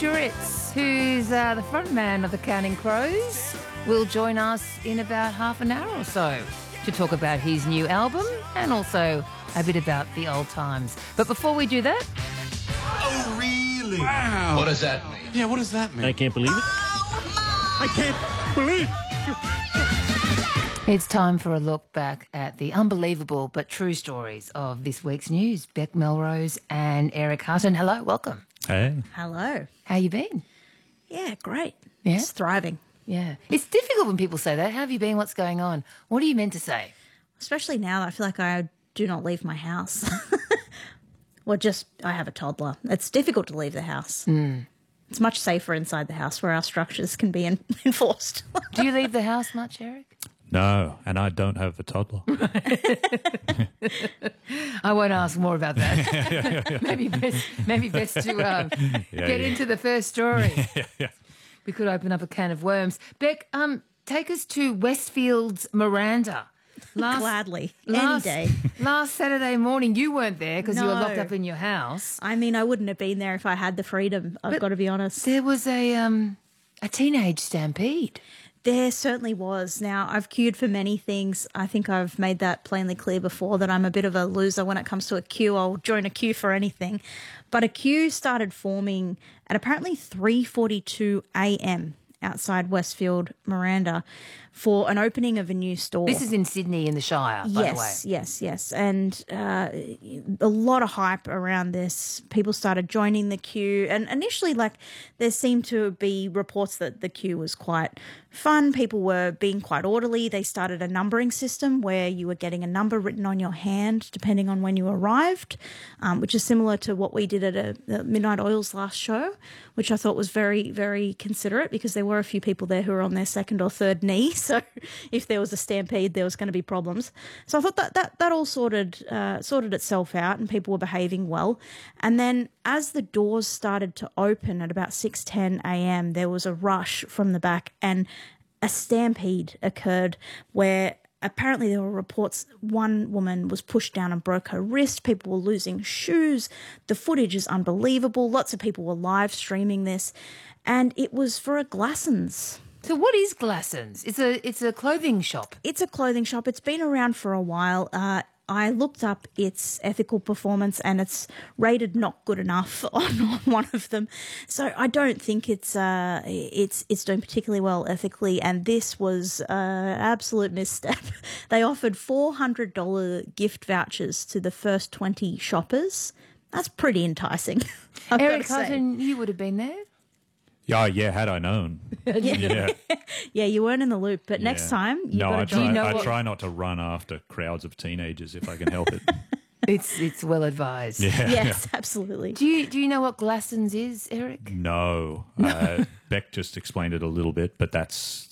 Duritz, who's the front man of the Counting Crows, will join us in about half an hour or so to talk about his new album and also a bit about the old times. But before we do that... Oh, really? Wow. What does that mean? Yeah, what does that mean? I can't believe it. I can't believe It's time for a look back at the unbelievable but true stories of this week's news. Beck Melrose and Eric Hutton. Hello, welcome. Hey. Hello. How you been? Yeah, great. Yeah? It's thriving. Yeah. It's difficult when people say that. How have you been? What's going on? What are you meant to say? Especially now that I feel like I do not leave my house. Well, I have a toddler. It's difficult to leave the house. It's much safer inside the house where our structures can be enforced. Do you leave the house much, Eric? No, and I don't have a toddler. I won't ask more about that. maybe best to get into the first story. We could open up a can of worms. Beck, take us to Westfield's Miranda. Gladly. Any day. Last Saturday morning, you weren't there because you were No. locked up in your house. I mean, I wouldn't have been there if I had the freedom. I've got to be honest. There was a teenage stampede. There certainly was. Now, I've queued for many things. I think I've made that plainly clear before that I'm a bit of a loser when it comes to a queue. I'll join a queue for anything. But a queue started forming at apparently 3:42 a.m. outside Westfield Miranda for an opening of a new store. This is in Sydney in the Shire, by the way. Yes. And a lot of hype around this. People started joining the queue. And initially, there seemed to be reports that the queue was quite fun. People were being quite orderly. They started a numbering system where you were getting a number written on your hand depending on when you arrived, which is similar to what we did at the Midnight Oil's last show, which I thought was very, very considerate because there were a few people there who were on their second or third knee. So if there was a stampede, there was going to be problems. So I thought that all sorted itself out and people were behaving well. And then as the doors started to open at about 6:10 a.m., there was a rush from the back and a stampede occurred where apparently there were reports one woman was pushed down and broke her wrist. People were losing shoes. The footage is unbelievable. Lots of people were live streaming this. And it was for a Glassons. So what is Glassons? It's a clothing shop. It's a clothing shop. It's been around for a while. I looked up its ethical performance and it's rated not good enough on one of them. So I don't think it's doing particularly well ethically. And this was an absolute misstep. They offered $400 gift vouchers to the first 20 shoppers. That's pretty enticing. Eric Hutton, you would have been there. Yeah, had I known. Yeah. Yeah, you weren't in the loop, but next time you got to join. I try not to run after crowds of teenagers if I can help it. It's well advised. Yeah. Yes, absolutely. Do you know what Glassons is, Eric? No. Beck just explained it a little bit, but that's